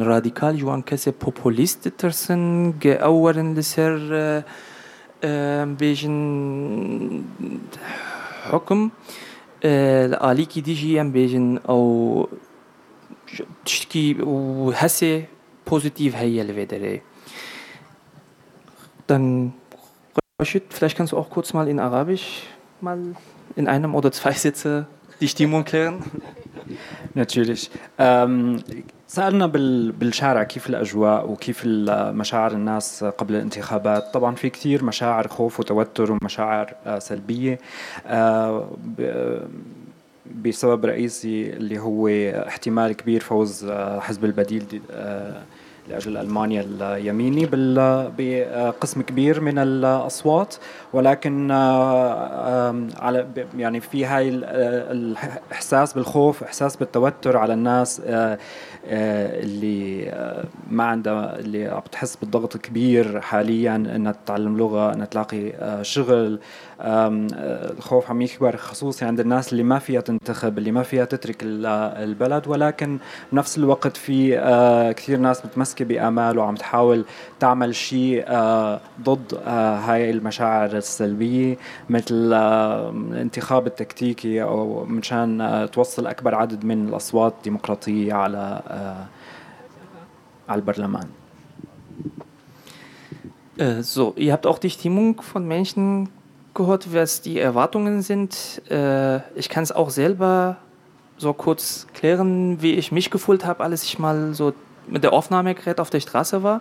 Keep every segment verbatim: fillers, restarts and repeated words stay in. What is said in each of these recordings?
رادیکال جوان کسی پوپولیست ترسن که اولن لسر بیشن حکم العالی کی دیجی ام بیشن او تشکی و حسی positiv heil wäre. Dann, Rashid, vielleicht kannst du auch kurz mal in Arabisch mal in einem oder zwei Sätze die Stimmung klären. Natürlich. سألنا بالشارع كيف الأجواء وكيف مشاعر الناس قبل الانتخابات. طبعا في كثير مشاعر خوف وتوتر ومشاعر سلبية بسبب رئيسي اللي هو احتمال كبير فوز حزب البديل لأجل ألمانيا اليميني بقسم كبير من الأصوات، ولكن على يعني في هاي الإحساس بالخوف، إحساس بالتوتر على الناس اللي ما عندها، اللي عم بتحس بالضغط كبير حاليا انها تتعلم لغة، انها تلاقي شغل. الخوف عم يكبر خصوصي عند الناس اللي ما فيها تنتخب، اللي ما فيها تترك البلد، ولكن بنفس الوقت في كثير ناس متمسكة بآمال وعم تحاول تعمل شيء ضد هاي المشاعر السلبية، مثل الانتخاب التكتيكي أو مشان توصل أكبر عدد من الأصوات ديمقراطية على على البرلمان. So, ihr habt auch die Stimmung von Menschen gehört, was die Erwartungen sind. Ich kann es auch selber so kurz klären, wie ich mich gefühlt habe, als ich mal so mit der Aufnahmegerät auf der Straße war.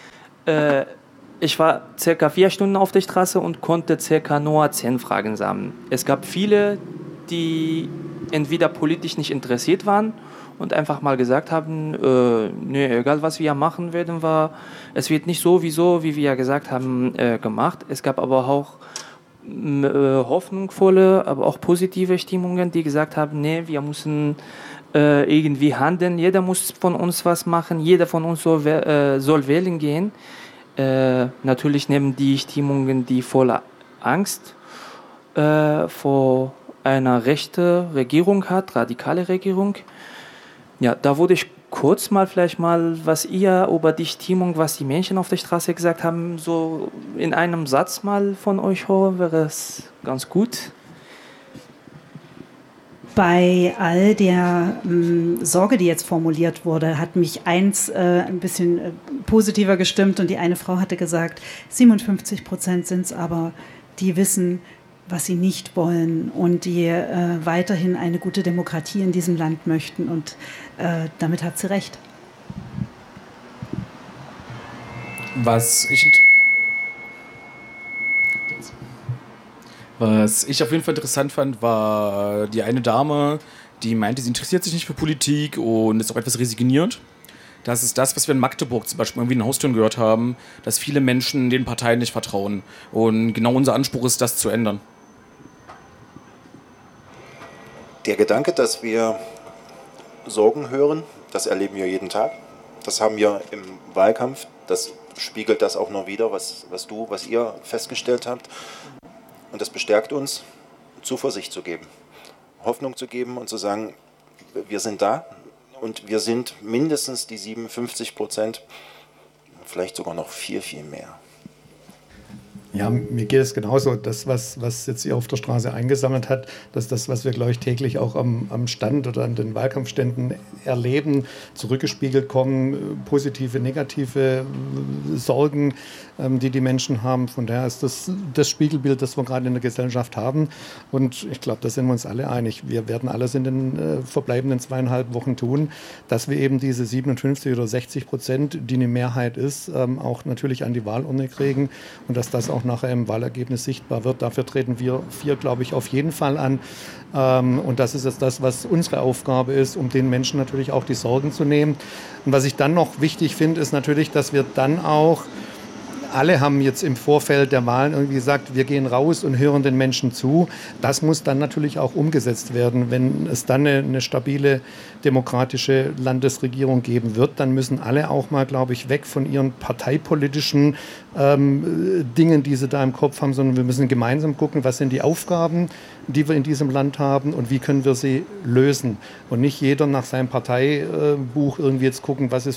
Ich war circa vier Stunden auf der Straße und konnte circa nur zehn Fragen sammeln. Es gab viele, die entweder politisch nicht interessiert waren und einfach mal gesagt haben, äh, nee, egal was wir machen werden, wir, es wird nicht so, wieso, wie wir ja gesagt haben, äh, gemacht. Es gab aber auch äh, hoffnungsvolle, aber auch positive Stimmungen, die gesagt haben, nee, wir müssen äh, irgendwie handeln, jeder muss von uns was machen, jeder von uns soll, äh, soll wählen gehen. Äh, natürlich nehmen die Stimmungen, die voller Angst äh, vor einer rechten Regierung hat, radikale Regierung. Ja, da würde ich kurz mal vielleicht mal, was ihr über die Stimmung, was die Menschen auf der Straße gesagt haben, so in einem Satz mal von euch hören, wäre es ganz gut. Bei all der ähm, Sorge, die jetzt formuliert wurde, hat mich eins äh, ein bisschen äh, positiver gestimmt, und die eine Frau hatte gesagt, siebenundfünfzig Prozent sind es aber, die wissen, was sie nicht wollen und die äh, weiterhin eine gute Demokratie in diesem Land möchten, und äh, damit hat sie recht. Was ich, was ich auf jeden Fall interessant fand, war die eine Dame, die meinte, sie interessiert sich nicht für Politik und ist auch etwas resigniert. Das ist das, was wir in Magdeburg zum Beispiel irgendwie in den Haustüren gehört haben, dass viele Menschen den Parteien nicht vertrauen. Und genau unser Anspruch ist, das zu ändern. Der Gedanke, dass wir Sorgen hören, das erleben wir jeden Tag. Das haben wir im Wahlkampf. Das spiegelt das auch noch wider, was, was du, was ihr festgestellt habt. Und das bestärkt uns, Zuversicht zu geben, Hoffnung zu geben und zu sagen, wir sind da und wir sind mindestens die siebenundfünfzig Prozent, vielleicht sogar noch viel, viel mehr. Ja, mir geht es genauso. Das, was, was jetzt ihr auf der Straße eingesammelt hat, dass das, was wir, glaube ich, täglich auch am, am Stand oder an den Wahlkampfständen erleben, zurückgespiegelt kommen, positive, negative Sorgen, ähm, die die Menschen haben. Von daher ist das das Spiegelbild, das wir gerade in der Gesellschaft haben. Und ich glaube, da sind wir uns alle einig. Wir werden alles in den äh, verbleibenden zweieinhalb Wochen tun, dass wir eben diese siebenundfünfzig oder sechzig Prozent, die eine Mehrheit ist, ähm, auch natürlich an die Wahlurne kriegen und dass das auch nachher im Wahlergebnis sichtbar wird. Dafür treten wir vier, glaube ich, auf jeden Fall an. Ähm, und das ist jetzt das, was unsere Aufgabe ist, um den Menschen natürlich auch die Sorgen zu nehmen. Und was ich dann noch wichtig finde, ist natürlich, dass wir dann auch, alle haben jetzt im Vorfeld der Wahlen irgendwie gesagt, wir gehen raus und hören den Menschen zu. Das muss dann natürlich auch umgesetzt werden. Wenn es dann eine, eine stabile demokratische Landesregierung geben wird, dann müssen alle auch mal, glaube ich, weg von ihren parteipolitischen ähm, Dingen, die sie da im Kopf haben, sondern wir müssen gemeinsam gucken, was sind die Aufgaben, die wir in diesem Land haben und wie können wir sie lösen. Und nicht jeder nach seinem Parteibuch irgendwie jetzt gucken, was ist